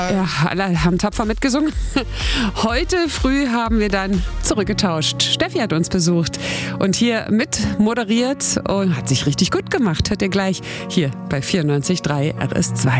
Ja, alle haben tapfer mitgesungen. Heute früh haben wir dann zurückgetauscht. Steffi hat uns besucht und hier mit moderiert und hat sich richtig gut gemacht. Hört ihr gleich hier bei 94.3 RS2.